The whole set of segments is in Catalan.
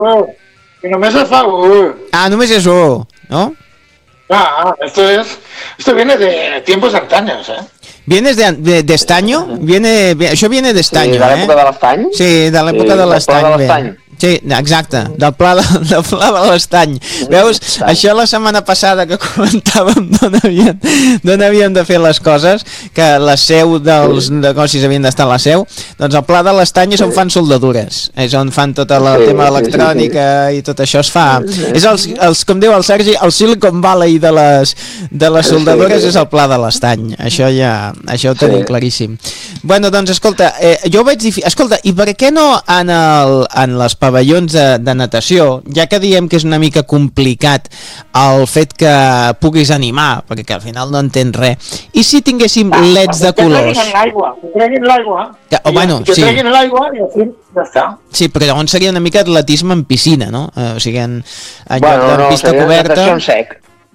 Que només es fa un. Ah, només és un, no? Ah, esto viene de tiempos antaños, ¿eh? ¿Vienes de estaño? Això viene de estaño, de l'època de l'estany? Sí, de l'època de l'estany. Sí, exacte, del pla de l'estany. Veus, això la setmana passada que comentàvem d'on havíem de fer les coses, que la seu dels negocis havien d'estar a la seu, doncs el pla de l'estany és on fan soldadures, és on fan tot el tema electrònica i tot això es fa. És com diu el Sergi, el Silicon Valley de les soldadures és el pla de l'estany, això ho tenim claríssim. Bueno, doncs escolta, jo vaig dir, escolta, i per què no en les pavellons de natació, ja que diem que és una mica complicat el fet que puguis animar, perquè al final no entens res, i si tinguéssim leds de colors? Que treguin l'aigua, que treguin l'aigua i així ja està. Sí, però llavors seria una mica atletisme en piscina, no? O sigui, en lloc de pista coberta... Natació en sec.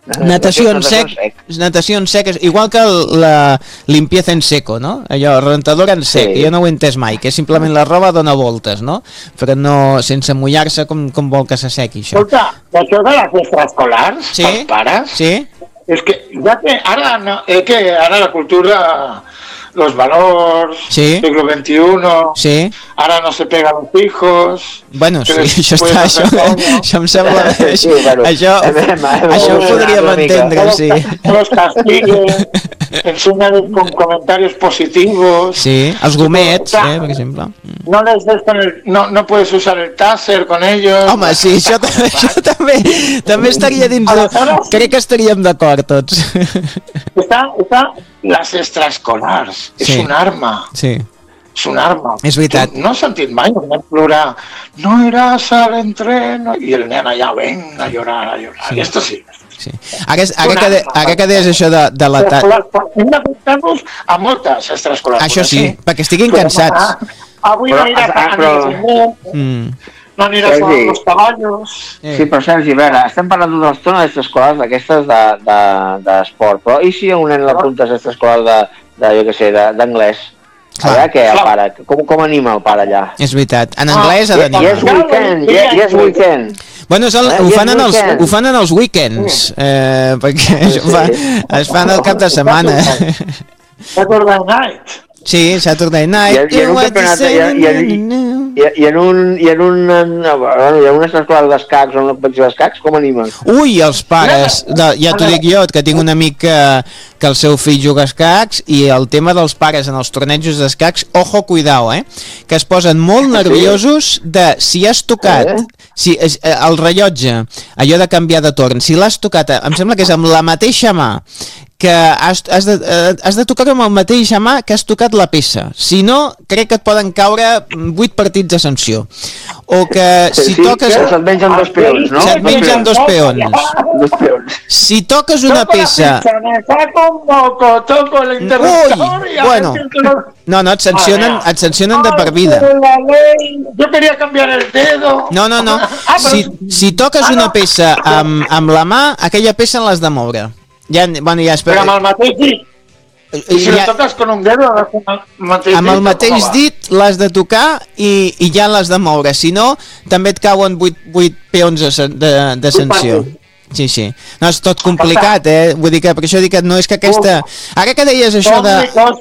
Natació en sec, igual que la limpieza en seco, no? Allò, rentadora en sec, jo no ho he entès mai, que simplement la roba dona voltes, no? Però no, sense mullar-se com vol que s'assequi, això. Escolta, això de les extraescolars, pels pares, és que ja que ara la cultura, los valors, siglo XXI, ara no se pega a los hijos... Bueno, sí, això em sembla bé, això ho podríem entendre, sí. Los castiguen, enseñan con comentarios positivos... Sí, els gomets, per exemple. No les des no puedes usar el taser con ellos... Home, sí, això també estaria dins de... Crec que estaríem d'acord tots. Està las extraescolars, és un arma. Sí. És un arma. És veritat. No has sentit mai un nen plorar, no iràs a l'entreno, i el nen allà ven a llorar, i esto sí. Ara que deies això de la... Hem de portar-nos a moltes extraescolars. Això sí, perquè estiguin cansats. Avui no aniràs no aniràs a los caballos... Sí, però Sergi, a veure, estem parlant d'una estona d'extraescolars d'aquestes d'esport, però i si un nen l'apunta a extraescolar jo què sé, d'anglès? Allà què, el pare? Com anima el pare allà? És veritat, en anglès ha d'animar. Yes weekend. Bueno, ho fan en els weekends, perquè es fan el cap de setmana. Saturday night. Sí, Saturday night. I en una escola d'escacs o una competició d'escacs, com animen? Ui, els pares, ja t'ho dic jo, que tinc un amic que el seu fill juga a escacs, i el tema dels pares en els tornejos d'escacs, ojo, cuidao, que es posen molt nerviosos de si has tocat, si el rellotge, allò de canviar de torn, si l'has tocat, em sembla que és amb la mateixa mà, que has de tocar amb el mateix mà que has tocat la peça, si no crec que et poden caure 8 partits de sanció, o que si toques se't mengen 2 peons, no? Se't mengen 2 peons. Si toques una peça, bueno, no, et sancionen de per vida. Jo quería cambiar el dedo. No, si toques una peça amb la mà, aquella peça l'has de moure. Però amb el mateix dit. I si la toques con un dedo, amb el mateix dit l'has de tocar i ja l'has de moure. Si no, també et cauen 8 peons de sanció. Sí. No, és tot complicat, Vull dir que per això dic que no és que aquesta... Ara que deies això de...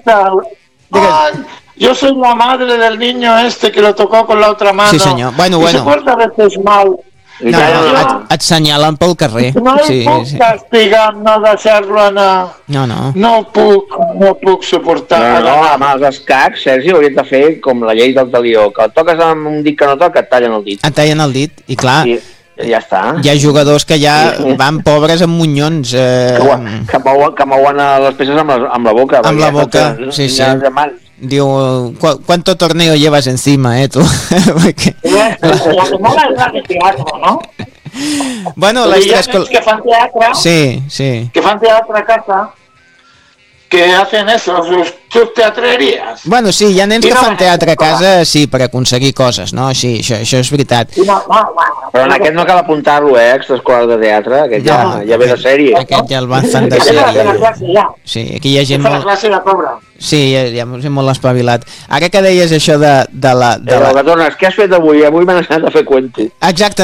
Yo soy la madre del niño que lo tocó con la otra mano. Sí, senyor. Bueno. Y se porta a veces mal. No, et senyalen pel carrer. No puc castigar, no deixar-lo anar. No puc suportar. No, amb els escacs, Sergi, hauries de fer com la llei del talió, que el toques amb un dit que no toca, et tallen el dit. Et tallen el dit, i clar... Ja està. Hi ha jugadors que ja van pobres amb monyons. Que mouen les peces amb la boca. Amb la boca, sí. Diu, ¿cuánto torneo llevas encima, tú? La que mola es la de teatro, ¿no? Bueno, las que fan teatro. Sí. Que fan teatro a casa. Que hacen eso, sus teatreries. Bueno, sí, hi ha nens que fan teatre a casa, sí, per aconseguir coses, no? Sí, això és veritat. Però en aquest no cal apuntar-lo, extraescolar de teatre, aquest ja ve de sèrie. Aquest ja el fan de sèrie. Sí, aquí hi ha gent molt... La classe de cobra. Sí, ja m'he molt espavilat. Ara que deies això de la... Que tornes, què has fet avui? Avui m'han ensenyat a fer cuento. Exactament.